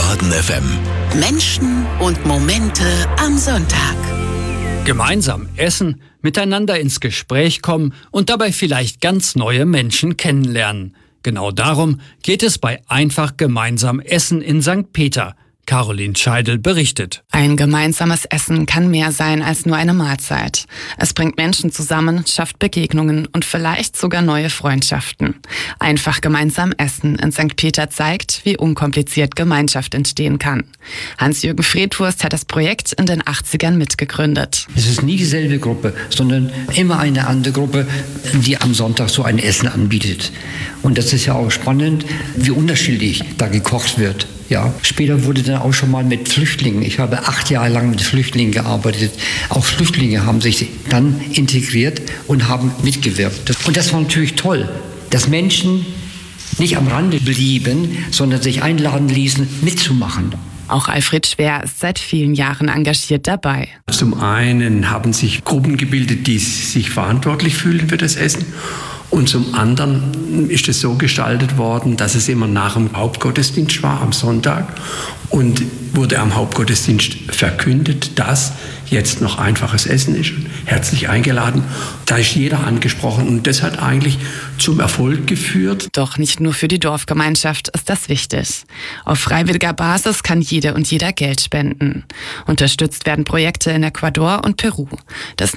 Baden FM. Menschen und Momente am Sonntag. Gemeinsam essen, miteinander ins Gespräch kommen und dabei vielleicht ganz neue Menschen kennenlernen. Genau darum geht es bei Einfach gemeinsam Essen in St. Peter. Caroline Scheidel berichtet. Ein gemeinsames Essen kann mehr sein als nur eine Mahlzeit. Es bringt Menschen zusammen, schafft Begegnungen und vielleicht sogar neue Freundschaften. Einfach gemeinsam Essen in St. Peter zeigt, wie unkompliziert Gemeinschaft entstehen kann. Hans-Jürgen Fredwurst hat das Projekt in den 80ern mitgegründet. Es ist nie dieselbe Gruppe, sondern immer eine andere Gruppe, die am Sonntag so ein Essen anbietet. Und das ist ja auch spannend, wie unterschiedlich da gekocht wird. Ja, später wurde dann auch schon mal mit Flüchtlingen. Ich habe 8 Jahre lang mit Flüchtlingen gearbeitet. Auch Flüchtlinge haben sich dann integriert und haben mitgewirkt. Und das war natürlich toll, dass Menschen nicht am Rande blieben, sondern sich einladen ließen, mitzumachen. Auch Alfred Schwer ist seit vielen Jahren engagiert dabei. Zum einen haben sich Gruppen gebildet, die sich verantwortlich fühlen für das Essen. Und zum anderen ist es so gestaltet worden, dass es immer nach dem Hauptgottesdienst war, am Sonntag. Und wurde am Hauptgottesdienst verkündet, dass jetzt noch einfaches Essen ist. Herzlich eingeladen. Da ist jeder angesprochen und das hat eigentlich zum Erfolg geführt. Doch nicht nur für die Dorfgemeinschaft ist das wichtig. Auf freiwilliger Basis kann jede und jeder Geld spenden. Unterstützt werden Projekte in Ecuador und Peru. Das